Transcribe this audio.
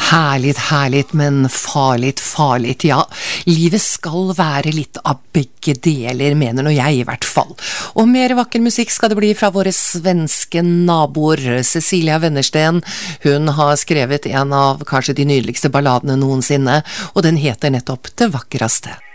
Härligt, härligt, men farligt, farligt, ja. Livet skal være litt av begge deler, mener nå jeg i hvert fall. Og mer vakker musikk skal det bli fra våre svenske naboer. Cecilia Wennersten, hun har skrevet en av kanskje de nydeligste balladene noensinne, og den heter nettopp Det vakreste.